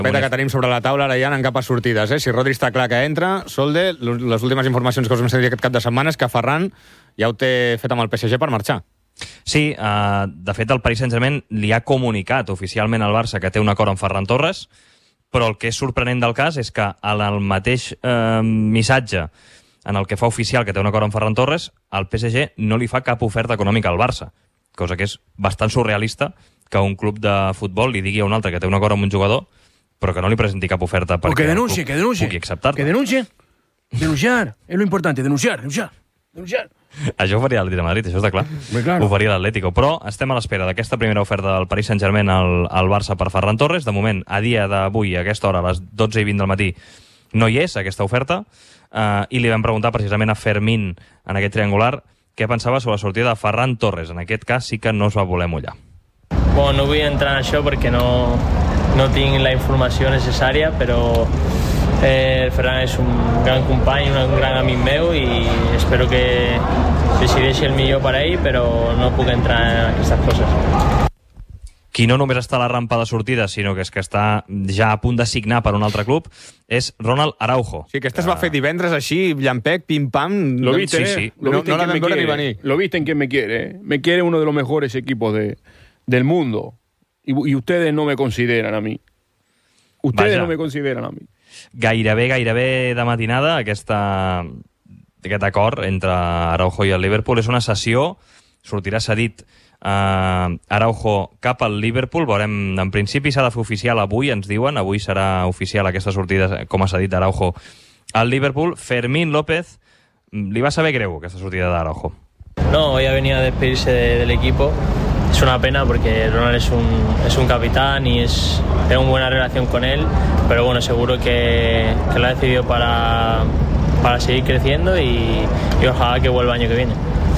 Que tenim sobre la taula ara ja anant cap a sortides. Si Rodri està clar que entra, Solde, les últimes informacions que us hem sentit aquest cap de setmana és que Ferran ja ho té fet amb el PSG per marxar. Sí, de fet el Paris Saint-Germain li ha comunicat oficialment al Barça que té un acord amb Ferran Torres, però el que és sorprenent del cas és que en el mateix missatge en el que fa oficial que té un acord amb Ferran Torres, el PSG no li fa cap oferta econòmica al Barça, cosa que és bastant surrealista que un club de futbol li digui a un altre que té un acord amb un jugador però que no li presenti cap oferta perquè el club pugui acceptar-la. Que denuncie. Denunciar. És lo importante, denunciar. Això ho faria l'Atlètic de Madrid, això està clar. Ho faria l'Atlético. Però estem a l'espera d'aquesta primera oferta del Paris Saint-Germain al Barça per Ferran Torres. De moment, a dia d'avui, a aquesta hora, a les 12:20 del matí, no hi és aquesta oferta. I li vam preguntar precisament a Fermín, en aquest triangular, què pensava sobre la sortida de Ferran Torres. En aquest cas sí que no es va voler mullar. Bueno, no vull entrar en això perquè no tinc la informació necessària, però el Ferran és un gran company, un gran amic meu i espero que decideixi el millor per a ell, però no puc entrar en aquestes coses. Qui no només està a la rampa de sortida, sinó que és que està ja a punt de signar per un altre club, és Ronald Araujo. Sí, que es va fer divendres així, llampec, pim-pam. Lo viste, sí. No la vam veure ni venir. Lo viste en quién me quiere. Me quiere uno de los mejores equipos del mundo. Y ustedes no me consideran a mí. Ustedes no me consideran a mí. Gairebé de matinada aquest acord entre Araujo i el Liverpool és una cessió, sortirà cedit Araujo cap al Liverpool. Veurem, en principi s'ha de fer oficial avui, ens diuen, avui serà oficial aquesta sortida com a cedit d'Araujo al Liverpool. Fermín López li va saber greu aquesta sortida d'Araujo. No, hoy ha venido a despedirse del equipo. Es una pena porque Ronald es un capitán y tengo una buena relación con él, pero bueno, seguro que lo ha decidido para seguir creciendo y ojalá que vuelva el año que viene.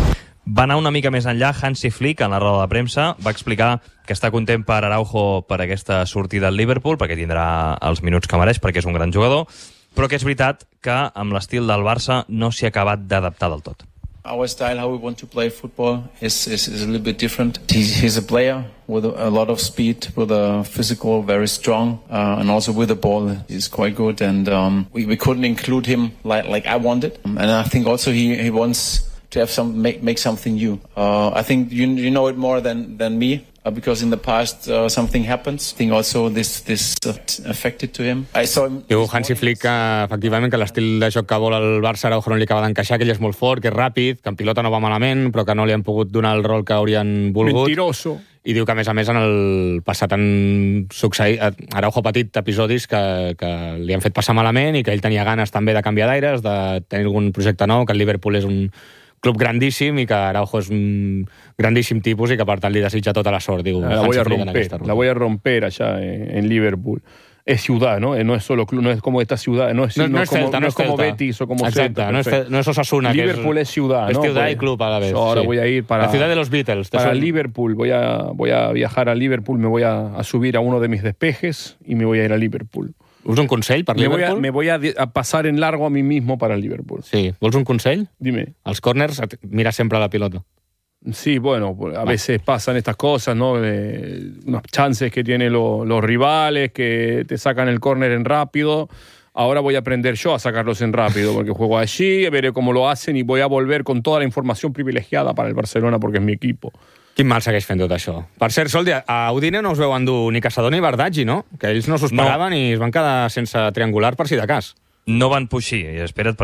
Va anar una mica més enllà. Hansi Flick, en la roda de premsa, va explicar que està content per Araujo per aquesta sortida al Liverpool, perquè tindrà els minuts que mereix, perquè és un gran jugador, però que és veritat que amb l'estil del Barça no s'hi ha acabat d'adaptar del tot. Our style, how we want to play football, is a little bit different. He's a player with a lot of speed, with a physical, very strong, and also with the ball, he's quite good. And we couldn't include him like I wanted. And I think also he wants to have make something new. I think you know it more than me. Because in the past something happens. I think also this affected to him. I saw him. Diu Hansi Flick efectivament que l'estil de joc que vol el Barça Araujo no li acaba d'encaixar, que ell és molt fort, que és ràpid, que en pilota no va malament, però que no li han pogut donar el rol que haurien volgut. Mentiroso. I diu que, a més, en el passat han succeït... Araujo ha patit episodis que li han fet passar malament i que ell tenia ganes també de canviar d'aires, de tenir algun projecte nou, que el Liverpool és un club grandíssim i que Araujo és un grandíssim tipus i que per tant li desitja tota la sort. Diu, la voy a romper allá en Liverpool. Es ciudad, ¿no? No es solo club, no es como esta ciudad, no es como Betis o como Celta. No es Osasuna. Liverpool es ciudad, es ¿no? Es ciudad y club a la vez. Ahora voy a ir para... La ciudad de los Beatles. Para Liverpool, voy a viajar a Liverpool, me voy a subir a uno de mis despejes y me voy a ir a Liverpool. Vols un consell per Liverpool? Me voy a pasar en largo a mí mismo para el Liverpool. Sí. Vols un consell? Dime. Als corners, mira sempre la pilota. Sí, bueno, a veces pasan estas cosas, ¿no? Unas chances que tienen los rivales, que te sacan el córner en rápido. Ahora voy a aprender yo a sacarlos en rápido, porque juego allí, veré cómo lo hacen y voy a volver con toda la información privilegiada para el Barcelona, porque es mi equipo. Quin mal segueix fent tot això. Per cert, Soldi, a Udine no us veu endur ni Caçador ni Bardaggi, no? Que ells no s'ho esperaven i es van quedar sense triangular per si de cas. No van pujar, espera't,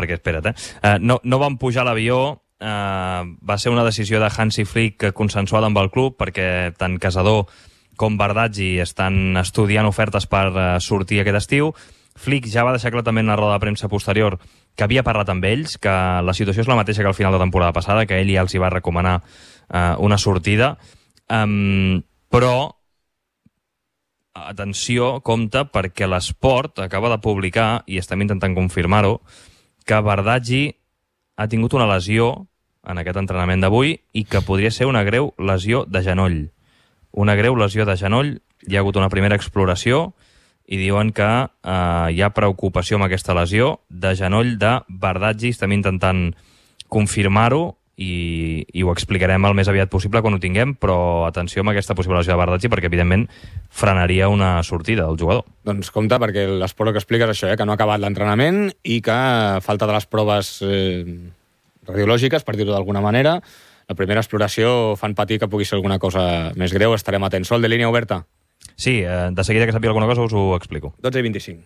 no van pujar a l'avió. Va ser una decisió de Hansi Flick consensuada amb el club, perquè tant Caçador com Bardaggi estan estudiant ofertes per sortir aquest estiu. Flick ja va deixar clar també en la roda de premsa posterior que havia parlat amb ells, que la situació és la mateixa que al final de temporada passada, que ell ja els hi va recomanar una sortida, però atenció, compte, perquè l'Esport acaba de publicar, i estem intentant confirmar-ho, que Bardaggi ha tingut una lesió en aquest entrenament d'avui i que podria ser una greu lesió de genoll. Una greu lesió de genoll, hi ha hagut una primera exploració i diuen que hi ha preocupació amb aquesta lesió de genoll de Bardaggi. Estem intentant confirmar-ho i ho explicarem el més aviat possible quan ho tinguem, però atenció amb aquesta possible lesió de Bardghji, perquè evidentment frenaria una sortida del jugador. Doncs compte, perquè l'esport que expliques això, que no ha acabat l'entrenament i que falta de les proves radiològiques, per dir-ho d'alguna manera. La primera exploració fan patir que pugui ser alguna cosa més greu. Estarem atents. Sol, de línia oberta? Sí, de seguida que sàpiga alguna cosa us ho explico. 12:25.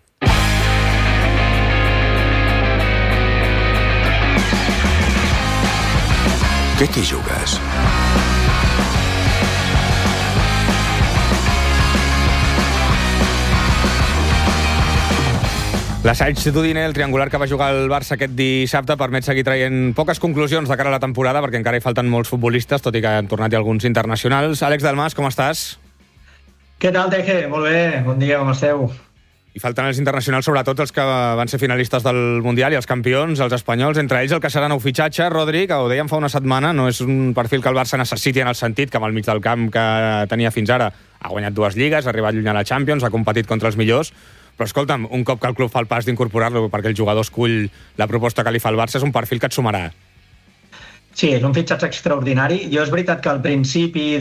Què t'hi jugues? L'assaig d'Udine, el triangular que va jugar el Barça aquest dissabte, permet seguir traient poques conclusions de cara a la temporada, perquè encara hi falten molts futbolistes, tot i que han tornat alguns internacionals. Àlex Dalmas, com estàs? Què tal, Teje? Molt bé, bon dia, com esteu? I falten els internacionals, sobretot els que van ser finalistes del Mundial i els campions, els espanyols, entre ells el que serà nou fitxatge, Rodri, que ho dèiem fa una setmana, no és un perfil que el Barça necessiti en el sentit que amb el mig del camp que tenia fins ara ha guanyat 2 lligues, ha arribat lluny a la Champions, ha competit contra els millors, però escolta'm, un cop que el club fa el pas d'incorporar-lo perquè el jugador escull la proposta que li fa el Barça, és un perfil que et sumarà. Sí, és un fitxatge extraordinari. Jo és veritat que al principi,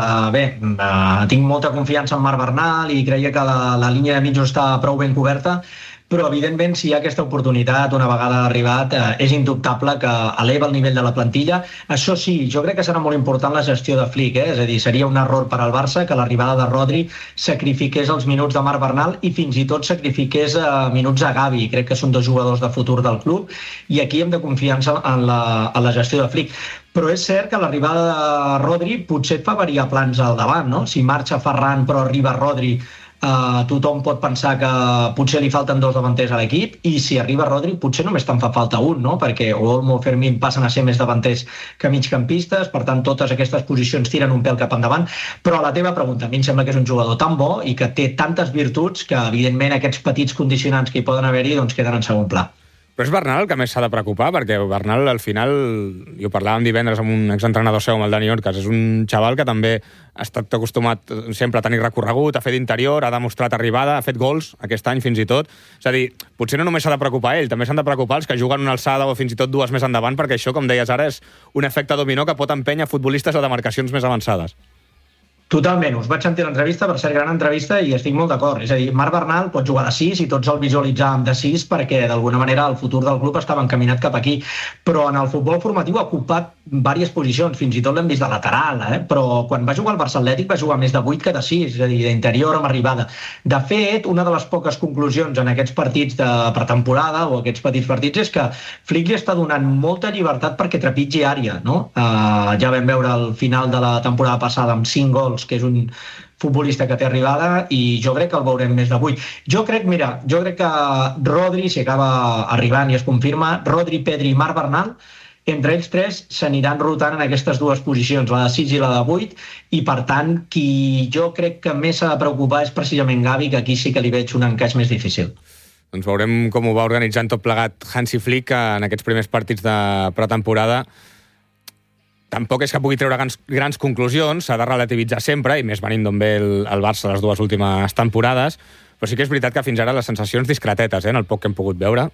tinc molta confiança en Marc Bernal i creia que la línia de mitjos està prou ben coberta, però evidentment si hi ha aquesta oportunitat una vegada arribat és indubtable que eleva el nivell de la plantilla. Això sí, jo crec que serà molt important la gestió de Flick, és a dir, seria un error per al Barça que l'arribada de Rodri sacrifiqués els minuts de Marc Bernal i fins i tot sacrifiqués minuts a Gavi. Crec que són 2 jugadors de futur del club i aquí hem de confiar en la gestió de Flick. Però és cert que l'arribada de Rodri potser et fa variar plans al davant, no? Si marxa Ferran però arriba Rodri, tothom pot pensar que potser li falten 2 davanters a l'equip i si arriba Rodri potser només te'n fa falta un, no? Perquè Olmo o Fermín passen a ser més davanters que migcampistes, per tant totes aquestes posicions tiren un pèl cap endavant, però a la teva pregunta, a mi em sembla que és un jugador tan bo i que té tantes virtuts que evidentment aquests petits condicionants que hi poden haver-hi doncs queden en segon pla. Però és Bernal el que més s'ha de preocupar, perquè Bernal, al final, i ho parlàvem divendres amb un exentrenador seu, amb el Dani Orcas, és un xaval que també ha estat acostumat sempre a tenir recorregut, a fer d'interior, ha demostrat arribada, ha fet gols aquest any fins i tot. És a dir, potser no només s'ha de preocupar ell, també s'han de preocupar els que juguen una alçada o fins i tot 2 més endavant, perquè això, com deies ara, és un efecte dominó que pot empènyer futbolistes a demarcacions més avançades. Totalment, us vaig sentir l'entrevista, per ser gran entrevista, i estic molt d'acord. És a dir, Marc Bernal pot jugar de 6 i tots el visualitzàvem de 6 perquè d'alguna manera el futur del club estava encaminat cap aquí. Però en el futbol formatiu ha ocupat diverses posicions, fins i tot l'hem vist de lateral, però quan va jugar al Barça Atlètic va jugar més de 8 que de 6, és a dir, d'interior amb arribada. De fet, una de les poques conclusions en aquests partits de pretemporada o aquests petits partits és que Flick li està donant molta llibertat perquè trepitgi àrea, no? Ja vam veure al final de la temporada passada amb 5 gols, que és un futbolista que té arribada i jo crec que el veurem més de 8. Jo crec que Rodri, si acaba arribant i es confirma, Rodri, Pedri i Marc Bernal, entre ells 3 s'aniran rotant en aquestes 2 posicions, la de 6 i la de 8, i per tant qui jo crec que més s'ha de preocupar és precisament Gavi, que aquí sí que li veig un encaix més difícil. Doncs veurem com ho va organitzant tot plegat Hansi Flick en aquests primers partits de pretemporada. Tampoc és que pugui treure grans conclusions, s'ha de relativitzar sempre, i més venint d'on ve el Barça les 2 últimes temporades, però sí que és veritat que fins ara les sensacions discretetes, en el poc que hem pogut veure.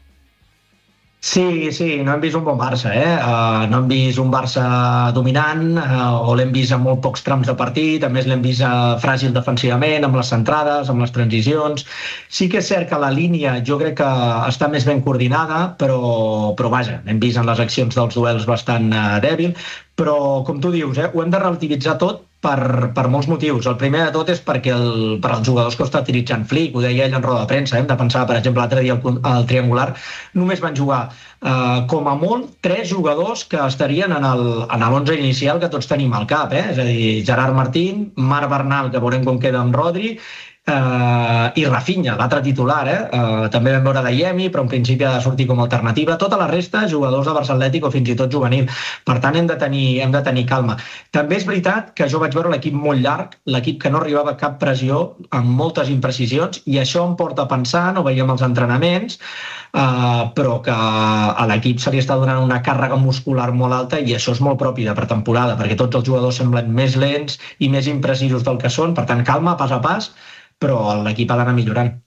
Sí, no hem vist un bon Barça, no hem vist un Barça dominant, o l'hem vist en molt pocs trams de partit, a més l'hem vist fràgil defensivament, amb les centrades, amb les transicions. Sí que és cert que la línia jo crec que està més ben coordinada, però vaja, hem vist en les accions dels duels bastant dèbil, però com tu dius, ho hem de relativitzar tot per molts motius. El primer de tot és perquè per als jugadors que ho està utilitzant Flick, ho deia ell en roda de premsa, hem de pensar, per exemple, l'altre dia al triangular, només van jugar com a molt 3 jugadors que estarien en l'11 inicial que tots tenim al cap, és a dir, Gerard Martín, Marc Bernal, que veurem com queda amb Rodri, i Rafinha, l'altre titular, també vam veure Dayemi, però en principi ha de sortir com a alternativa. Tota la resta, jugadors de Barça Atlètic o fins i tot juvenil. Per tant, hem de tenir calma. També és veritat que jo vaig veure l'equip molt llarg, l'equip que no arribava a cap pressió, amb moltes imprecisions, i això em porta a pensar, no veiem els entrenaments, però que a l'equip se li està donant una càrrega muscular molt alta i això és molt propi de pretemporada, perquè tots els jugadors semblen més lents i més imprecisos del que són. Per tant, calma, pas a pas, però l'equip ha d'anar millorant.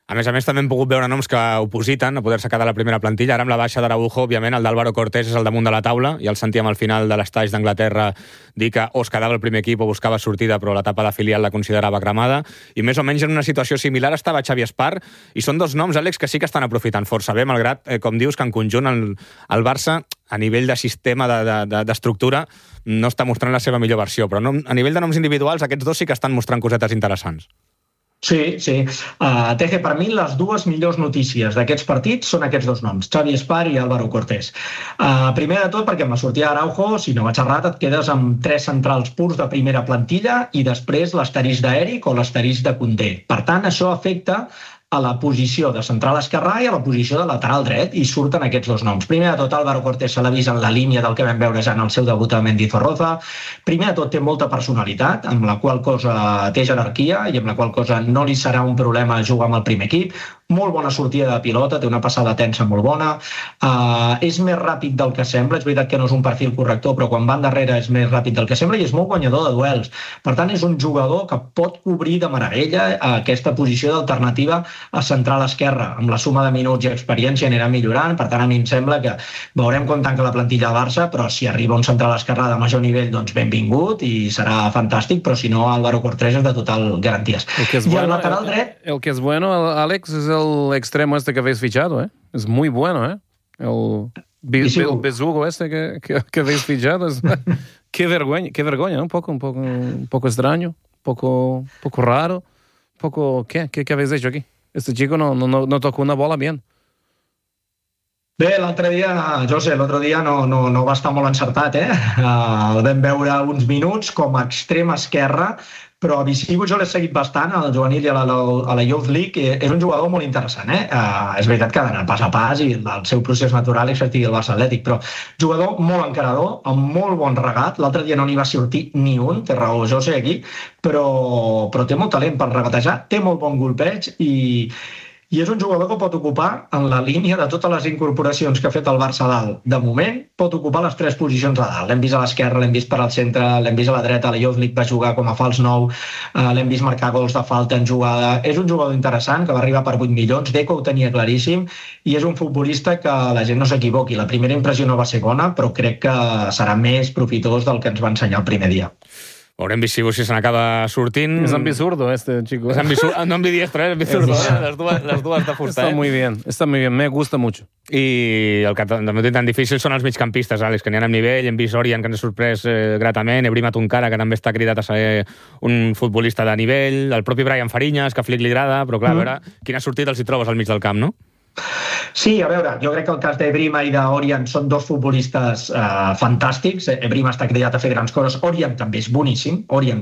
A més, també hem pogut veure noms que opositen a poder-se quedar a la primera plantilla. Ara amb la baixa d'Araujo, òbviament, el d'Álvaro Cortés és al damunt de la taula, i el sentíem al final de l'estage d'Anglaterra dir que o es quedava el primer equip o buscava sortida, però l'etapa de filial la considerava cremada, i més o menys en una situació similar estava Xavi Espart, i són dos noms, Àlex, que sí que estan aprofitant força bé, malgrat, com dius, que en conjunt el Barça, a nivell de sistema, d'estructura, no està mostrant la seva millor versió, però a nivell de noms individuals, aquests dos sí que estan mostrant cosetes interessants. Sí. Teje, per mi les dues millors notícies d'aquests partits són aquests dos noms, Xavi Espart i Álvaro Cortés. Primer de tot, perquè amb la sortida d'Araujo, si no vaig errat, et quedes amb 3 centrals purs de primera plantilla i després l'asterisc d'Eric o l'asterisc de Koundé. Per tant, això afecta a la posició de central esquerrà i a la posició de lateral dret, i surten aquests dos noms. Primer de tot, Álvaro Cortés se l'ha vist en la línia del que vam veure ja en el seu debut a Mendizorroza. Primer de tot, té molta personalitat, amb la qual cosa té jerarquia i amb la qual cosa no li serà un problema jugar amb el primer equip. Molt bona sortida de pilota, té una passada tensa molt bona. És més ràpid del que sembla, és veritat que no és un perfil corrector, però quan va endarrere és més ràpid del que sembla i és molt guanyador de duels. Per tant, és un jugador que pot cobrir de meravella aquesta posició d'alternativa a central esquerra. Amb la suma de minuts i experiència anirà millorant, per tant, a mi em sembla que veurem com tanca la plantilla del Barça, però si arriba un central esquerrà de major nivell, doncs benvingut i serà fantàstic, però si no, Álvaro Cortés és de total garanties. I el lateral dret... El que es bueno, Àlex, es el extremo este que habéis fichado, ¿eh? Es muy bueno, ¿eh? El besugo este que habéis fichado. Es... qué vergüenza, ¿no? Un poco extraño, un poco raro. ¿Qué habéis hecho aquí? Este chico no tocó una bola bien. Bé, l'altre dia no va estar molt encertat, eh? El vam veure uns minuts com a extrem esquerra, però a Visigo jo l'he seguit bastant, al juvenil i a la Youth League. És un jugador molt interessant, eh? És veritat que ha d'anar pas a pas i el seu procés natural és fer-hi el Barça Atlètic, però jugador molt encarador, amb molt bon regat. L'altre dia no n'hi va sortir ni un, té raó José aquí, però té molt talent per regatejar, té molt bon golpeig i és un jugador que pot ocupar en la línia de totes les incorporacions que ha fet el Barça a dalt. De moment, pot ocupar les 3 posicions a dalt. L'hem vist a l'esquerra, l'hem vist per al centre, l'hem vist a la dreta, a la Youth League va jugar com a fals 9, l'hem vist marcar gols de falta en jugada. És un jugador interessant que va arribar per 8 milions, Deco ho tenia claríssim, i és un futbolista que la gent no s'equivoqui. La primera impressió no va ser bona, però crec que serà més profitós del que ens va ensenyar el primer dia. Veurem Visigo si se n'acaba sortint. És ambizurdo este chico. No ambidiestro, es ambizurdo. Les dues de fusta. Está muy bien, me gusta mucho. I el que també té tan difícil són els migcampistes, Àlex, que n'hi ha amb nivell. Hem vist Orian, que ens ha sorprès gratament, Ebrima Tunkara, que també està cridat a ser un futbolista de nivell, el propi Brian Fariñas, que a Flick li agrada, però clar, a veure quina sortida els hi trobes al mig del camp, no? Sí, a veure, jo crec que el cas d'Ebrima i d'Orian són dos futbolistes fantàstics. Ebrima està cridat a fer grans coses, Orian també és boníssim,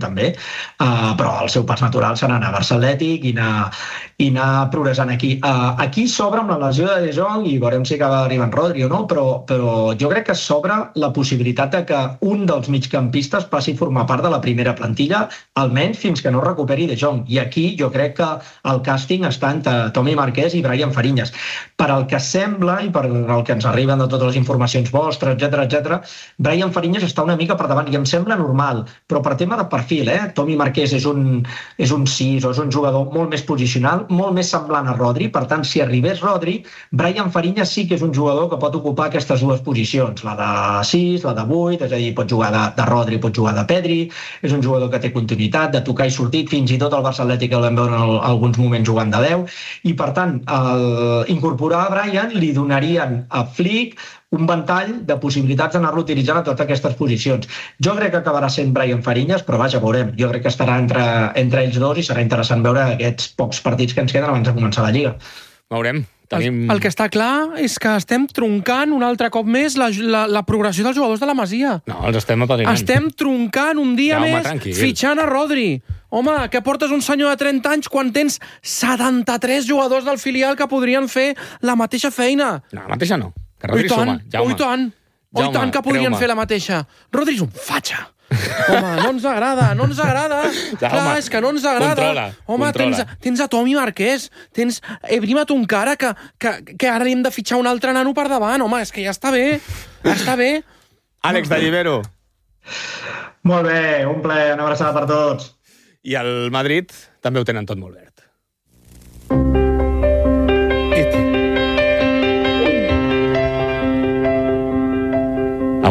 però el seu pas natural serà anar a Barça Atlètic i anar progressant aquí. Aquí s'obre amb la lesió de De Jong i veurem si acaba arribant Rodri o no, però jo crec que s'obre la possibilitat de que un dels migcampistes passi a formar part de la primera plantilla, almenys fins que no recuperi De Jong. I aquí jo crec que el càsting està entre Tomi Marquès i Brian Fariñas. Per al que sembla i per el que ens arriben de totes les informacions vostres, etc., Brian Fariñas està una mica per davant i em sembla normal, però per tema de perfil, Tomi Marquès és un 6 o és un jugador molt més posicional, molt més semblant a Rodri, per tant, si arribés Rodri, Brian Fariñas sí que és un jugador que pot ocupar aquestes dues posicions, la de 6, la de 8, és a dir, pot jugar de Rodri, pot jugar de Pedri, és un jugador que té continuïtat, de tocar i sortit, fins i tot el Barça Atlètic el vam veure en alguns moments jugant de 10, i per tant, incorporar a Brian li donarien a Flick un ventall de possibilitats d'anar-lo utilitzant a totes aquestes posicions. Jo crec que acabarà sent Brian Fariñas, però vaja, veurem. Jo crec que estarà entre ells dos i serà interessant veure aquests pocs partits que ens queden abans de començar la Lliga. Veurem. El que està clar és que estem troncant un altre cop més la progressió dels jugadors de la Masia. No, els estem apadrinant. Estem troncant un dia més, fitxant a Rodri. Home, que portes un senyor de 30 anys quan tens 73 jugadors del filial que podrien fer la mateixa feina? No, la mateixa no. Que Rodri suma, Jaume. I tant que podrien fer la mateixa. Rodri és un fatxa. Home, no ens agrada. Clar, és que no ens agrada. Controla. Tens a Tomi Marquès, tens Ebrima Tunkara, que ara li hem de fitxar un altre nano per davant. Home, és que ja està bé. Àlex de Llibero. Molt bé, un plaer, una abraçada per tots. I el Madrid també ho tenen tot molt verd.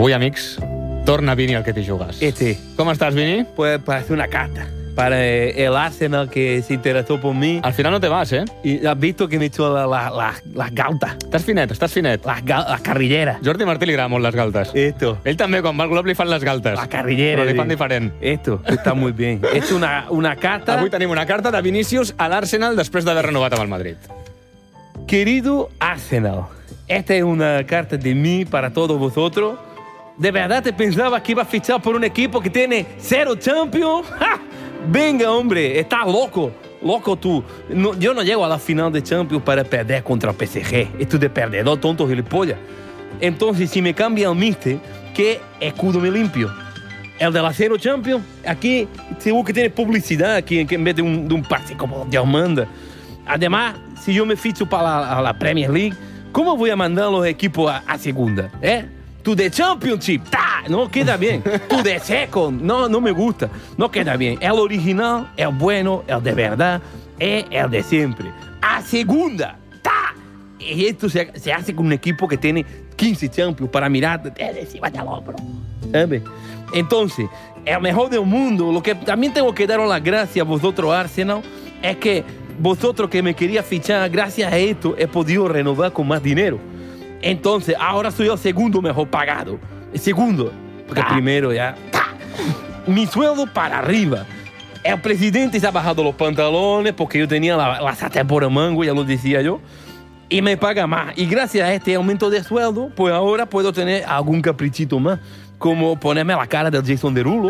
Avui, amics, torna Vini al Que t'hi jugues. Com estàs, Vini? Pues parece una carta para el Arsenal que se interesó por mí. Al final no te vas, ¿eh? Y has visto que me he hecho las galtas. Estàs finet. Las carrilleras. Jordi Martí li agrada molt les galtes. Esto. Ell també, quan va al Glob, li fan les galtes. Las carrilleras. Però li fan diferent. Esto está muy bien. Es una carta. Avui tenim una carta de Vinícius a l'Arsenal després d'haver renovat amb el Madrid. Querido Arsenal, esta es una carta de mí para todos vosotros. ¿De verdad te pensabas que iba a fichar por un equipo que tiene 0 Champions? ¡Ja! Venga, hombre, estás loco. Loco tú. No, yo no llego a la final de Champions para perder contra el PSG. Esto de perdedor, tonto, gilipollas. Entonces, si me cambia el mister, ¿qué escudo me limpio? El de la 0 Champions. Aquí seguro que tiene publicidad aquí en vez de un pase como Dios manda. Además, si yo me ficho para la Premier League, ¿cómo voy a mandar los equipos a segunda? Tú de Championship, ¡ta! No queda bien. Tú de Second, no me gusta. No queda bien. El original, el bueno, el de verdad, es el de siempre. A segunda, ¡ta! Y esto se hace con un equipo que tiene 15 Champions para mirar de encima del hombro. ¿Sabes? Entonces, el mejor del mundo, lo que también tengo que daros las gracias a vosotros, Arsenal, es que vosotros que me quería fichar, gracias a esto he podido renovar con más dinero. Entonces, ahora soy el segundo mejor pagado. El segundo. Porque el primero ya... Mi sueldo para arriba. El presidente se ha bajado los pantalones porque yo tenía la sartén por el mango, ya lo decía yo. Y me paga más. Y gracias a este aumento de sueldo, pues ahora puedo tener algún caprichito más. Como ponerme la cara del Jason Derulo.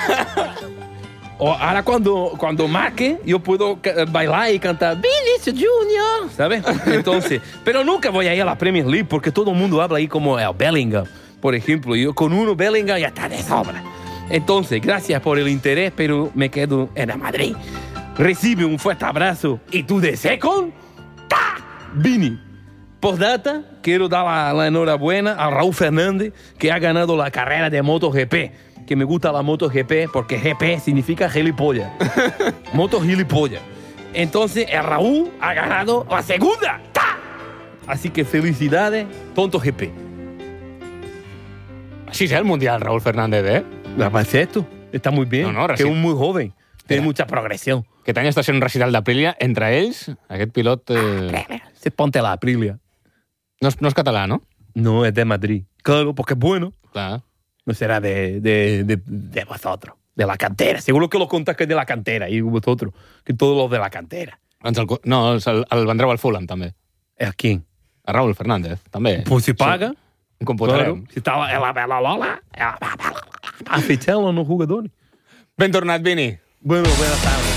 O ahora cuando marque, yo puedo bailar y cantar Vinicius Junior, ¿sabes? Entonces, pero nunca voy a ir a la Premier League porque todo el mundo habla ahí como el Bellingham, por ejemplo. Yo con uno Bellingham ya está de sobra. Entonces, gracias por el interés, pero me quedo en el Madrid. Recibe un fuerte abrazo. ¿Y tú de Second? ¡Ta! Vini. Postdata, quiero dar la enhorabuena a Raúl Fernández, que ha ganado la carrera de MotoGP. Que me gusta la MotoGP porque GP significa gilipollas. Moto gilipollas. Entonces, el Raúl ha ganado la segunda. ¡Ta! Así que felicidades, tonto GP. Así sea el Mundial, Raúl Fernández, ¿eh? Perfecto. Está muy bien. No, que es muy joven. Tiene mucha progresión. Aquest any està sent un recital d'Aprilia. Entre ells, aquest pilot... Se ponte la Aprilia. No és català, ¿no? No, es de Madrid. Claro, porque es bueno. Clar. No será de vosotros, de la cantera. Seguro que lo contas que es de la cantera, y vosotros, que todos los de la cantera. No, el vendreu al Fulham, també. ¿A quién? A Raúl Fernández, també. Pues si paga. Un computarem. Claro. Si estaba en la Lola, a ficharlo a los jugadores. Ben tornat, Vini. Bueno, buenas tardes.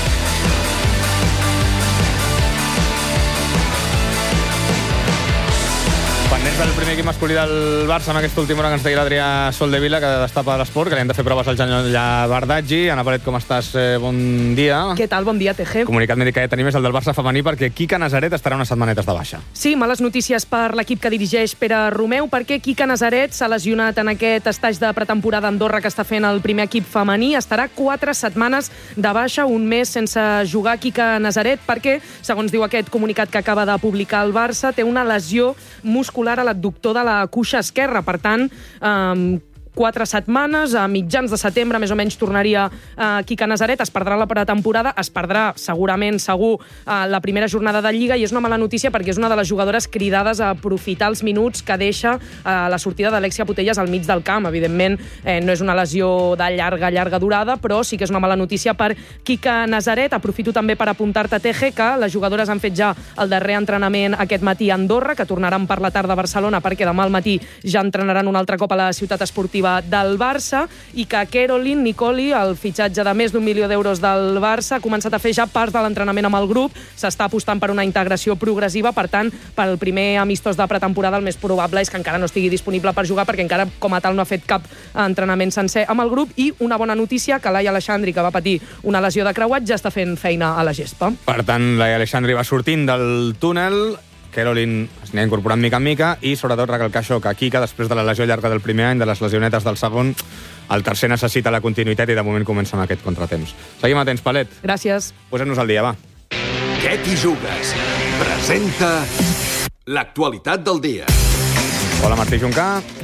Pendents del primer equip masculí del Barça amb aquesta última hora que ens deia l'Adrià Soldevila, que destapa l'esport, que li han de fer proves al Genolla Bardaggi. Ana Paret, com estàs? Bon dia. Què tal? Bon dia, TG. Comunicat mèdic que ja tenim és el del Barça femení, perquè Quique Nazaret estarà unes setmanetes de baixa. Sí, males notícies per l'equip que dirigeix Pere Romeu, perquè Quique Nazaret s'ha lesionat en aquest estatge de pretemporada a Andorra que està fent el primer equip femení. Estarà 4 setmanes de baixa, un mes sense jugar Quique Nazaret, perquè, segons diu aquest comunicat que acaba de publicar el Barça, té una lesió muscular a l'adductor de la cuixa esquerra. Per tant, 4 setmanes, a mitjans de setembre més o menys tornaria Quique Nazaret, es perdrà la pretemporada, es perdrà segurament, segur, la primera jornada de Lliga, i és una mala notícia perquè és una de les jugadores cridades a aprofitar els minuts que deixa la sortida d'Alexia Putellas al mig del camp. Evidentment, no és una lesió de llarga durada, però sí que és una mala notícia per Quique Nazaret. Aprofito també per apuntar-te, TG, que les jugadores han fet ja el darrer entrenament aquest matí a Andorra, que tornaran per la tarda a Barcelona perquè demà al matí ja entrenaran un altre cop a la ciutat esportiva del Barça, i que Caroline Nicoli, el fitxatge de més d'1 milió d'euros del Barça, ha començat a fer ja part de l'entrenament amb el grup. S'està apostant per una integració progressiva, per tant, per al primer amistós de pretemporada el més probable és que encara no estigui disponible per jugar, perquè encara com a tal no ha fet cap entrenament sencer amb el grup. I una bona notícia, que Laia Aleixandri, que va patir una lesió de creuat, ja està fent feina a la gespa. Per tant, Laia Aleixandri va sortint del túnel, Caroline es anirà incorporant mica en mica, i sobretot recalcar això, que Quique, després de la lesió llarga del primer any, de les lesionetes del segon, el tercer necessita la continuïtat i de moment comença amb aquest contratemps. Seguim atents, Palet. Gràcies. Posem-nos al dia, va. Què t'hi jugues? Presenta l'actualitat del dia. Hola, Martí Juncà.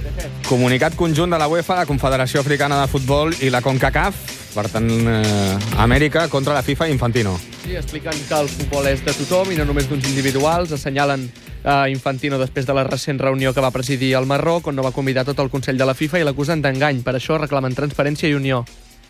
Comunicat conjunt de la UEFA, la Confederació Africana de Futbol i la CONCACAF, per tant, Amèrica contra la FIFA i Infantino. Sí, expliquen que el futbol és de tothom i no només d'uns individuals. Assenyalen Infantino després de la recent reunió que va presidir al Marroc, on no va convidar tot el Consell de la FIFA i l'acusen d'engany. Per això reclamen transparència i unió.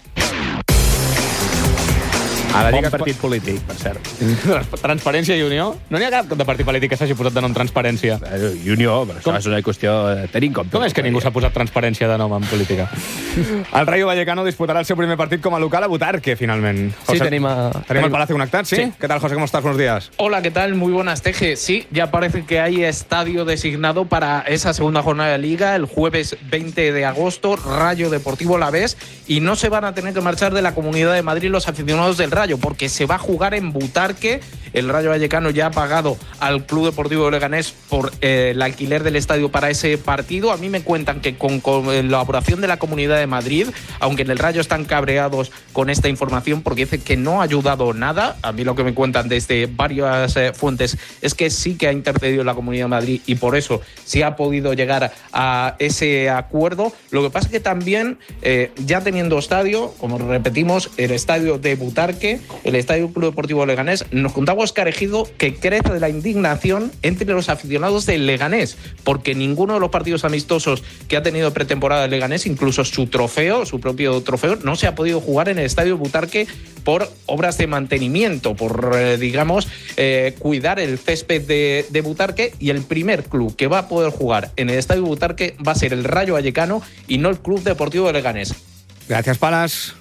Bon partit polític, per cert. Transparència i Unió? No n'hi ha cap de partit polític que s'hagi posat de nom Transparència. I Unió, però això és una qüestió de tenir en compte. Com és que ningú s'ha posat Transparència de nom en política? El Rayo Vallecano disputarà el seu primer partit com a local a Butarque, finalment. Sí, tenim el Palacio connectat, ¿sí? ¿Qué tal, José? ¿Cómo estás? Buenos días. Hola, ¿qué tal? Muy buenas, Teje. Sí, ya parece que hay estadio designado para esa segunda jornada de Liga, el jueves 20 de agosto, Rayo Deportivo Alavés, y no se van a tener que marchar de la Comunidad de Madrid los aficionados del Rayo, porque se va a jugar en Butarque. El Rayo Vallecano ya ha pagado al Club Deportivo Leganés por el alquiler del estadio para ese partido. A mí me cuentan que con colaboración de la Comunidad de Madrid, aunque en el Rayo están cabreados con esta información porque dicen que no ha ayudado nada, a mí lo que me cuentan desde varias fuentes es que sí que ha intercedido la Comunidad de Madrid y por eso sí ha podido llegar a ese acuerdo. Lo que pasa es que también, ya teniendo estadio, como repetimos, el estadio de Butarque, el estadio Club Deportivo Leganés, nos contaba Óscar Ejido que crece la indignación entre los aficionados del Leganés, porque ninguno de los partidos amistosos que ha tenido pretemporada el Leganés, incluso su trofeo, su propio trofeo, no se ha podido jugar en el estadio Butarque por obras de mantenimiento, por, cuidar el césped de Butarque, y el primer club que va a poder jugar en el estadio Butarque va a ser el Rayo Vallecano y no el Club Deportivo de Leganés. Gràcies, Palas.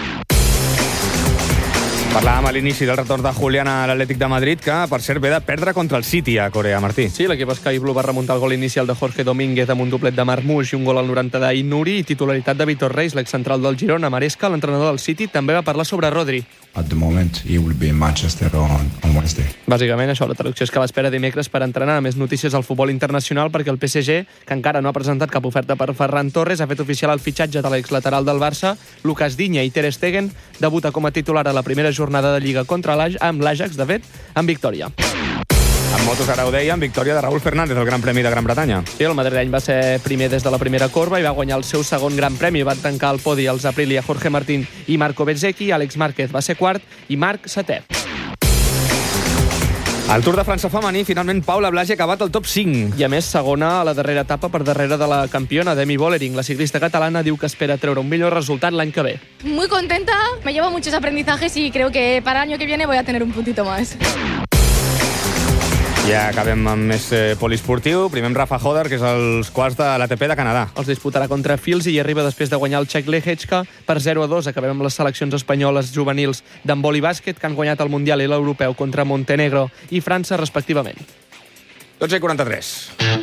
Parlàvem a l'inici del retorn de Julián a l'Atlètic de Madrid, que, per cert, ve de perdre contra el City a Corea, Martí. Sí, l'equip Sky Blue va remuntar el gol inicial de Jorge Domínguez amb un doblet de Marmoush i un gol al 90 d'Inuri i titularitat de Vítor Reis, l'excentral del Girona. Maresca, l'entrenador del City, també va parlar sobre Rodri. At the moment, he will be in Manchester on Wednesday. Bàsicament, això, la traducció és que l'espera dimecres per entrenar. Més notícies al futbol internacional perquè el PSG, que encara no ha presentat cap oferta per Ferran Torres, ha fet oficial el fitxatge de l'exlateral del Barça, Lucas Digne, i Ter Stegen debuta com a titular a la primera jornada de Lliga contra amb l'Ajax, de fet, amb victòria. En motos, ara ho dèiem, victòria de Raúl Fernández al Gran Premi de Gran Bretanya. Sí, el madrileny va ser primer des de la primera corba i va guanyar el seu segon Gran Premi. Van tancar el podi els Aprilia, Jorge Martín i Marco Bezzecchi. Àlex Márquez va ser quart i Marc setè. Al Tour de França femení, finalment Paula Blasi ha acabat el top 5. I a més, segona a la darrera etapa per darrere de la campiona, Demi Vollering. La ciclista catalana diu que espera treure un millor resultat l'any que ve. Muy contenta, me llevo muchos aprendizajes y creo que para el año que viene voy a tener un puntito más. Ja acabem amb més poliesportiu. Primer amb Rafa Hodder, que és els quarts de l'ATP de Canadà. Els disputarà contra Fils i arriba després de guanyar el txec Lehečka per 0-2. Acabem amb les seleccions espanyoles juvenils d'handbol i bàsquet, que han guanyat el Mundial i l'Europeu contra Montenegro i França, respectivament. 12:43.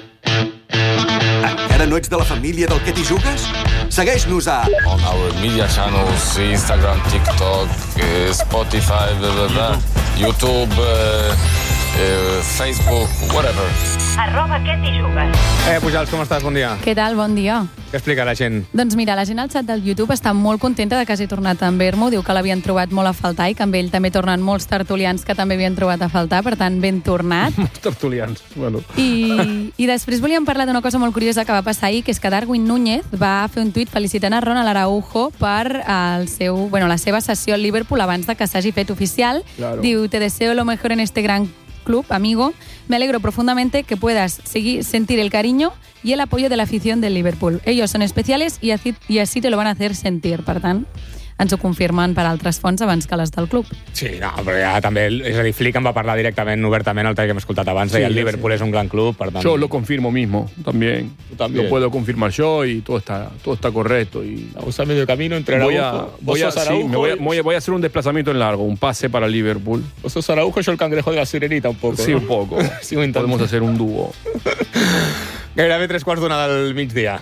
Encara no ets de la família del Que t'hi jugues? Segueix-nos a... On our media channels, Instagram, TikTok, Spotify, YouTube... Facebook, whatever. @Que t'hi jugues. Pujals, com estàs? Bon dia. Què tal? Bon dia. Què explica la gent? Doncs mira, la gent al xat del YouTube està molt contenta de que hagi tornat en Vermo. Diu que l'havien trobat molt a faltar i que amb ell també tornen molts tertulians que també havien trobat a faltar. Per tant, ben tornat. Molts tertulians, bueno. I després volíem parlar d'una cosa molt curiosa que va passar ahir, que és que Darwin Núñez va fer un tuit felicitant a Ronald Araujo per la seva sessió al Liverpool abans de que s'hagi fet oficial. Claro. Diu, te deseo lo mejor en este gran club, amigo. Me alegro profundamente que puedas sentir el cariño y el apoyo de la afición del Liverpool. Ellos son especiales y así te lo van a hacer sentir. Per tant, ens ho confirmen per altres fonts abans que les del club. Sí, no, però ja també, és a dir, Flick en va parlar directament, obertament, el tall que hem escoltat abans, sí, el Liverpool és un gran club, per tant... Yo lo confirmo mismo, también. Lo puedo confirmar yo y todo está correcto. Y vamos a medio camino entre Araujo. Voy a hacer un desplazamiento en largo, un pase para el Liverpool. Vos sos Araujo, yo el cangrejo de la sirenita, un poco. Sí, ¿no? un poco. Sí, podemos hacer un dúo. Gairebé 3:15 del migdia.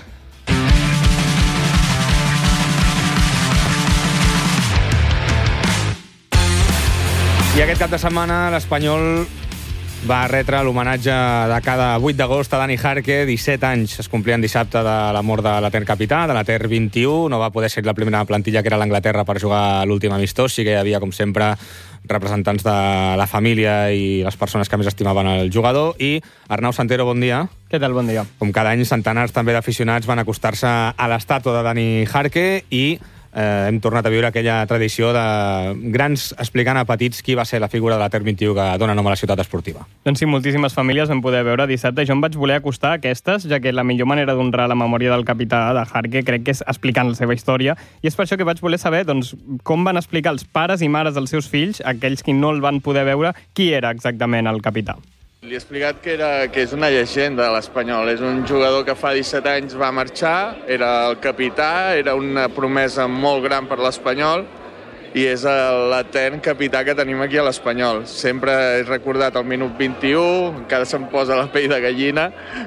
I aquest cap de setmana l'Espanyol va retre l'homenatge de cada 8 d'agost a Dani Jarque. 17 anys es complien dissabte de la mort de l'Etern capità, de l'Etern 21. No va poder ser la primera plantilla que era l'Anglaterra per jugar l'últim amistós. Sí que hi havia, com sempre, representants de la família i les persones que més estimaven el jugador. I Arnau Santero, bon dia. Què tal, bon dia. Com cada any, centenars també d'aficionats van acostar-se a l'estàtua de Dani Jarque i hem tornat a viure aquella tradició de grans explicant a petits qui va ser la figura de l'Etern 21 que dona nom a la ciutat esportiva. Doncs sí, moltíssimes famílies vam poder veure dissabte. Jo em vaig voler acostar a aquestes, ja que la millor manera d'honrar la memòria del capità de Jarque crec que és explicant la seva història, i és per això que vaig voler saber doncs, com van explicar els pares i mares dels seus fills, aquells que no el van poder veure, qui era exactament el capità. Li he explicat que és una llegenda de l'Espanyol. És un jugador que fa 17 anys va marxar, era el capità, era una promesa molt gran per l'Espanyol i és l'etern capità que tenim aquí a l'Espanyol. Sempre he recordat el minut 21, encara se'm posa la pell de gallina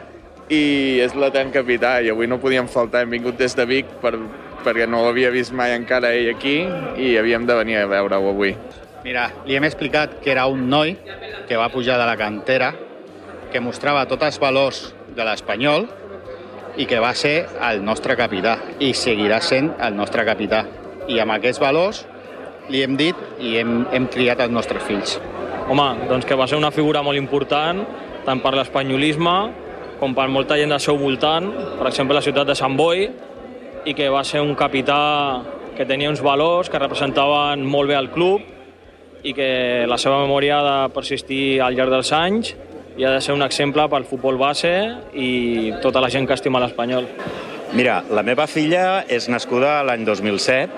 i és l'etern capità i avui no podíem faltar. Hem vingut des de Vic perquè no l'havia vist mai encara ell aquí i havíem de venir a veure-ho avui. Mira, li hem explicat que era un noi que va pujar de la cantera, que mostrava tots els valors de l'Espanyol i que va ser el nostre capità i seguirà sent el nostre capità. I amb aquests valors li hem dit i hem criat els nostres fills. Home, doncs que va ser una figura molt important, tant per l'espanyolisme com per molta gent del seu voltant, per exemple la ciutat de Sant Boi, i que va ser un capità que tenia uns valors que representaven molt bé el club i que la seva memòria ha de persistir al llarg dels anys i ha de ser un exemple pel futbol base i tota la gent que estima l'Espanyol. Mira, la meva filla és nascuda l'any 2007.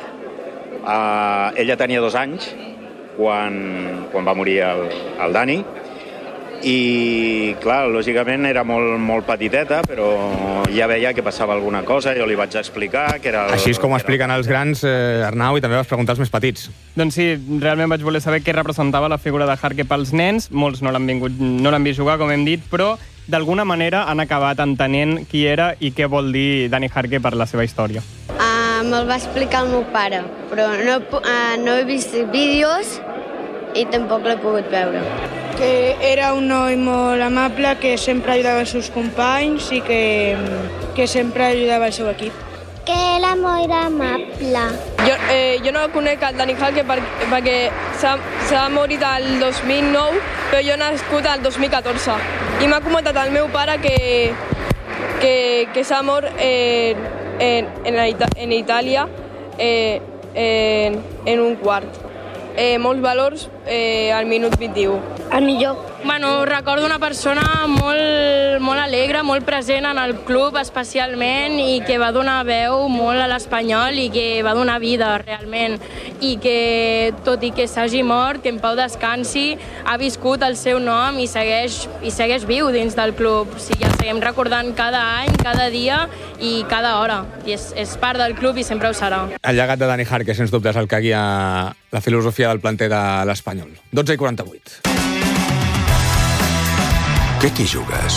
Ella tenia 2 anys quan va morir el Dani i, clar, lògicament era molt petiteta, però ja veia que passava alguna cosa, jo li vaig explicar que era... Així és com ho expliquen els grans, Arnau, i també vas preguntar als més petits. Doncs sí, realment vaig voler saber què representava la figura de Jarque pels nens. Molts no l'han vist jugar, com hem dit, però d'alguna manera han acabat entenent qui era i què vol dir Dani Jarque per la seva història. Me'l va explicar el meu pare, però no he vist vídeos i tampoc l'he pogut veure. Que era un noi molt amable, que sempre ajudava els seus companys i que sempre ajudava el seu equip. Que era molt amable. Jo no conec el Dani Jarque perquè s'ha morit el 2009, però jo he nascut el 2014. I m'ha comentat el meu pare que s'ha mort en Itàlia en un quart. Molts valors al minut 21. El millor. Bueno, recordo una persona molt alegre, molt present en el club especialment i que va donar veu molt a l'Espanyol i que va donar vida realment i que tot i que s'hagi mort, que en pau descansi, ha viscut el seu nom i segueix viu dins del club. O sigui, el seguim recordant cada any, cada dia i cada hora. I és part del club i sempre ho serà. El llegat de Dani Jarque, sens dubte, és el que guia la filosofia del planter de l'Espanyol. 12:48. Què t'hi jugues?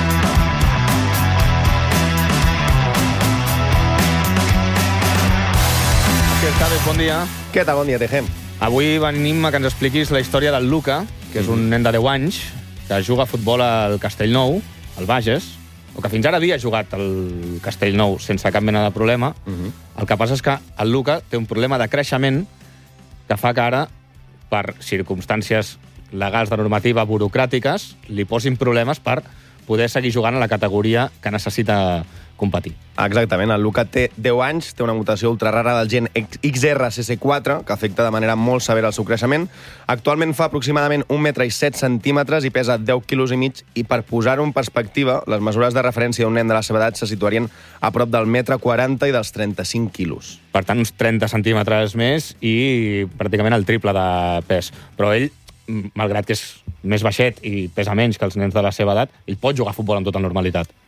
Bon dia. Què tal? Bon dia, Tejem. Avui venim a que ens expliquis la història del Luca, que és un nen de 10 anys, que juga a futbol al Castellnou, al Bages, o que fins ara havia jugat al Castellnou sense cap mena de problema. El que passa és que el Luca té un problema de creixement que fa que ara, per circumstàncies legals de normativa burocràtiques, li posin problemes per poder seguir jugant a la categoria que necessita competir. Exactament, el Luca té 10 anys, té una mutació ultra rara del gen XRCC4, que afecta de manera molt severa el seu creixement. Actualment fa aproximadament 1,7 m i pesa 10,5 kg, i per posar-ho en perspectiva, les mesures de referència d'un nen de la seva edat se situarien a prop del 1,40 m i dels 35 quilos. Per tant, uns 30 centímetres més i pràcticament el triple de pes. Però ell, malgrat que és més baixet i pesa menys que els nens de la seva edat, ell pot jugar a futbol amb tota normalitat.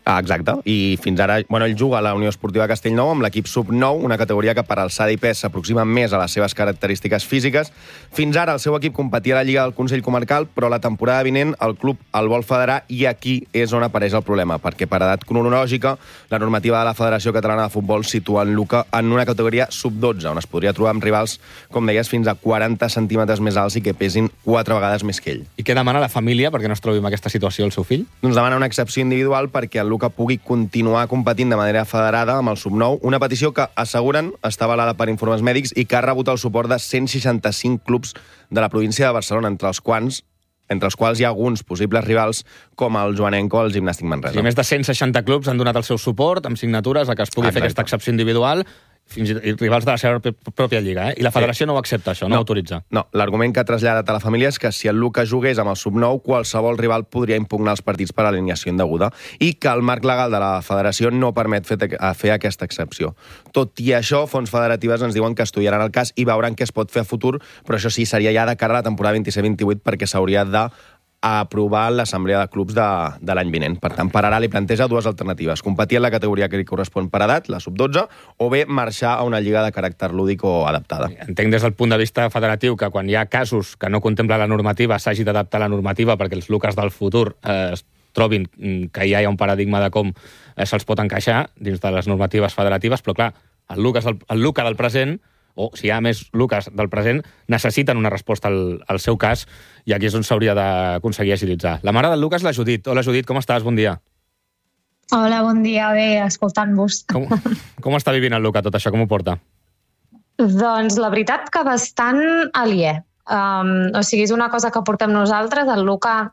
Exacte, i fins ara, ell juga a la Unió Esportiva Castellnou amb l'equip sub-9, una categoria que per alçada i pes s'aproxima més a les seves característiques físiques. Fins ara el seu equip competia a la Lliga del Consell Comarcal, però la temporada vinent el club el vol federar i aquí és on apareix el problema, perquè per edat cronològica la normativa de la Federació Catalana de Futbol situa en Luka en una categoria sub-12, on es podria trobar amb rivals, com deies, fins a 40 centímetres més alts i que pesin 4 vegades més que ell. I què demana la família perquè no es trobi en aquesta situació el seu fill? Doncs demana una excepció individual perquè el Luka pugui continuar competint de manera federada amb el sub-9, una petició que asseguren està avalada per informes mèdics i que ha rebut el suport de 165 clubs de la província de Barcelona, entre els quals hi ha alguns possibles rivals com el Joanenco al Gimnàstic Manresa. I més de 160 clubs han donat el seu suport amb signatures a que es pugui fer aquesta excepció individual, fins i tot rivals de la seva pròpia lliga, I la federació no ho accepta, això, no ho autoritza. No, l'argument que ha traslladat a la família és que si el Luka jugués amb el sub-9, qualsevol rival podria impugnar els partits per alineació indeguda i que el marc legal de la federació no permet fer aquesta excepció. Tot i això, fonts federatives ens diuen que estudiaran el cas i veuran què es pot fer a futur, però això sí, seria ja de cara a la temporada 27-28 perquè s'hauria de aprovar l'assemblea de clubs de l'any vinent. Per tant, per ara li planteja dues alternatives. Competir en la categoria que li correspon per edat, la sub-12, o bé marxar a una lliga de caràcter lúdic o adaptada. Entenc des del punt de vista federatiu que quan hi ha casos que no contempla la normativa s'hagi d'adaptar la normativa perquè els Lucas del futur es trobin que ja hi ha un paradigma de com se'ls pot encaixar dins de les normatives federatives, però clar, el Luka del present, o si hi ha més Lucas del present, necessiten una resposta al seu cas i aquí és on s'hauria d'aconseguir agilitzar. La mare del Lucas, la Judit. Hola, Judit, com estàs? Bon dia. Hola, bon dia. Bé, escoltant-vos. Com està vivint el Luka tot això? Com ho porta? Doncs la veritat que bastant aliè. És una cosa que portem nosaltres. El Luka,